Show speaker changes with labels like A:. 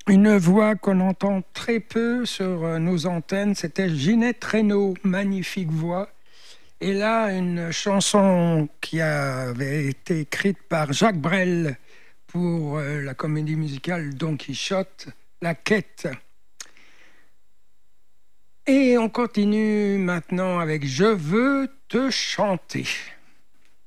A: Une voix qu'on entend très peu sur nos antennes, c'était Ginette Renaud, magnifique voix. Et là, une chanson qui avait été écrite par Jacques Brel pour la comédie musicale Don Quichotte, La Quête. Et on continue maintenant avec Je veux te chanter.